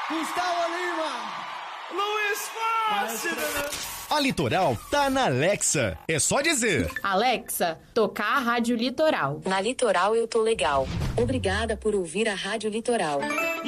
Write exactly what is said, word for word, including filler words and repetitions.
Gustavo Lima, Luiz Fácil. A Litoral tá na Alexa. É só dizer: Alexa, tocar a Rádio Litoral. Na Litoral eu tô legal. Obrigada por ouvir a Rádio Litoral.